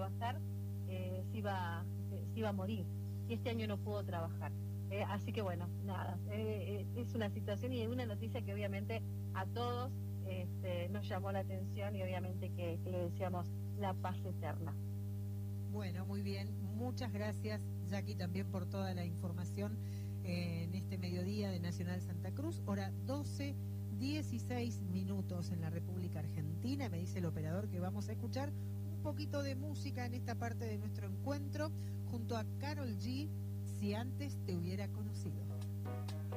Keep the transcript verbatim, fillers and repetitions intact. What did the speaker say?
trabajar, eh, se, iba, se, se iba a morir. Y este año no pudo trabajar. Eh, así que bueno, nada, eh, eh, es una situación y una noticia que obviamente a todos este, nos llamó la atención y obviamente que, que le deseamos la paz eterna. Bueno, muy bien. Muchas gracias, Jackie, también por toda la información eh, en este mediodía de Nacional Santa Cruz. Hora doce, dieciséis minutos en la República Argentina. Me dice el operador que vamos a escuchar un poquito de música en esta parte de nuestro encuentro junto a Karol G, Si antes te hubiera conocido.